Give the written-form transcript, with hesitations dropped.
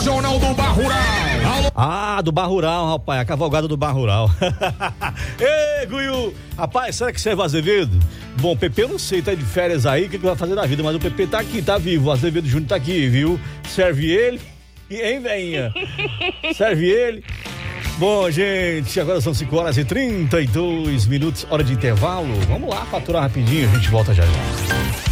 Nacional do Bar Rural. Ah, do Bar Rural, rapaz, a cavalgada do Bar Rural. Ei, Guiu, rapaz, será que serve o Azevedo? Bom, o PP eu não sei, tá de férias aí, o que vai fazer da vida, mas o PP tá aqui, tá vivo, o Azevedo Júnior tá aqui, viu? Serve ele, hein, veinha? Serve ele. Bom, gente, agora são 5h32, hora de intervalo. Vamos lá, faturar rapidinho, a gente volta já já.